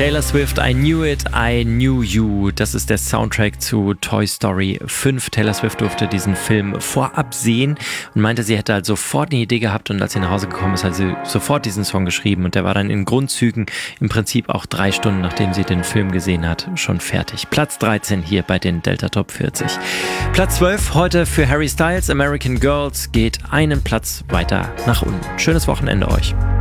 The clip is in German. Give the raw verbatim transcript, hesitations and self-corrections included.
Taylor Swift, I Knew It, I Knew You. Das ist der Soundtrack zu Toy Story fünf. Taylor Swift durfte diesen Film vorab sehen und meinte, sie hätte halt sofort eine Idee gehabt, und als sie nach Hause gekommen ist, hat sie sofort diesen Song geschrieben, und der war dann in Grundzügen im Prinzip auch drei Stunden, nachdem sie den Film gesehen hat, schon fertig. Platz dreizehn hier bei den Delta Top vierzig. Platz zwölf heute für Harry Styles, American Girls, geht einen Platz weiter nach unten. Schönes Wochenende euch.